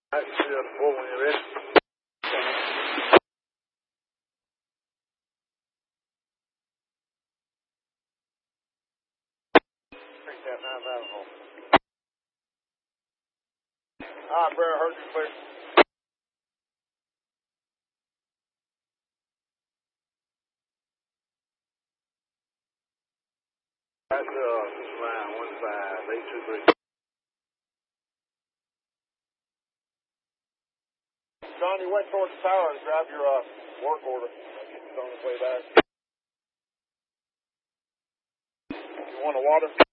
I can see on the floor when you're ready. Take that 9,000 home. All right, Brad, I heard you clear. That's line 15823. John, you went towards the tower to grab your work order. It's on its way back. You want a water?